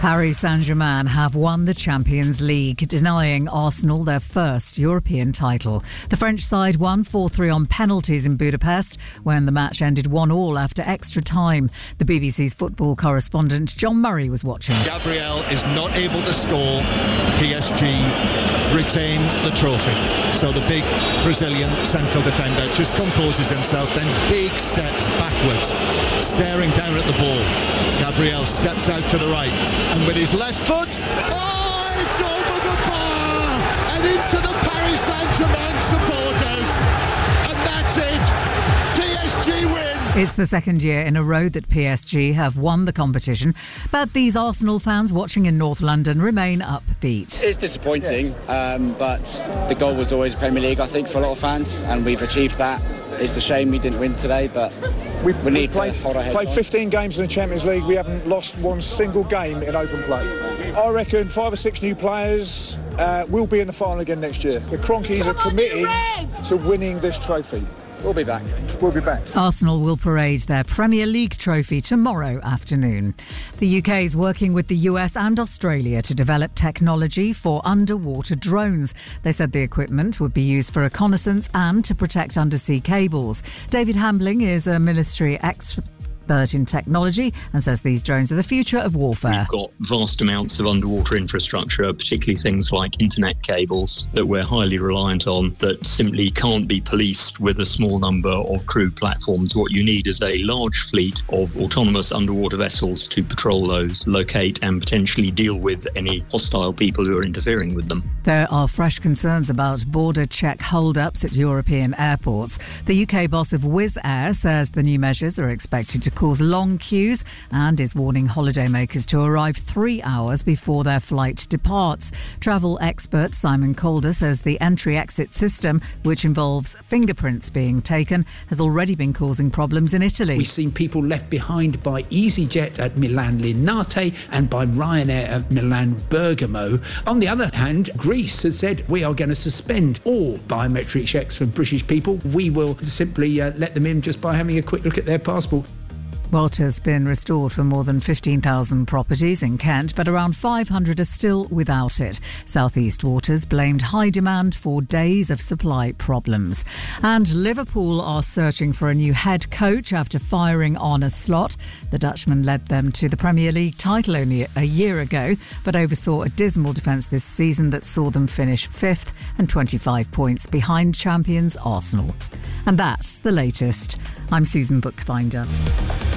Paris Saint-Germain have won the Champions League, denying Arsenal their first European title. The French side won 4-3 on penalties in Budapest when the match ended 1-1 after extra time. The BBC's football correspondent John Murray was watching. Gabriel is not able to score. PSG retain the trophy. So the big Brazilian central defender just composes himself, then big steps backwards, staring down at the ball. Gabriel steps out to the right, and with his left foot, it's over the bar and into the Paris Saint-Germain supporters, and that's it. PSG win. It's the second year in a row that PSG have won the competition, but these Arsenal fans watching in North London remain upbeat. It's disappointing, but the goal was always Premier League, I think, for a lot of fans, and we've achieved that. It's a shame we didn't win today, but we need to hold our heads played on. 15 games in the Champions League. We haven't lost one single game in open play. I reckon 5 or 6 new players will be in the final again next year. The Cronkies are committed to winning this trophy. We'll be back. We'll be back. Arsenal will parade their Premier League trophy tomorrow afternoon. The UK is working with the US and Australia to develop technology for underwater drones. They said the equipment would be used for reconnaissance and to protect undersea cables. David Hambling is a military expert in technology and says these drones are the future of warfare. We've got vast amounts of underwater infrastructure, particularly things like internet cables that we're highly reliant on, that simply can't be policed with a small number of crewed platforms. What you need is a large fleet of autonomous underwater vessels to patrol those, locate and potentially deal with any hostile people who are interfering with them. There are fresh concerns about border check hold-ups at European airports. The UK boss of Wizz Air says the new measures are expected to cause long queues and is warning holidaymakers to arrive 3 hours before their flight departs. Travel expert Simon Calder says the entry-exit system, which involves fingerprints being taken, has already been causing problems in Italy. We've seen people left behind by EasyJet at Milan Linate and by Ryanair at Milan Bergamo. On the other hand, Greece has said we are going to suspend all biometric checks for British people. We will simply let them in just by having a quick look at their passport. Water's been restored for more than 15,000 properties in Kent, but around 500 are still without it. South East Waters blamed high demand for days of supply problems. And Liverpool are searching for a new head coach after firing Arne Slot. The Dutchman led them to the Premier League title only a year ago, but oversaw a dismal defence this season that saw them finish 5th and 25 points behind champions Arsenal. And that's the latest. I'm Susan Bookbinder.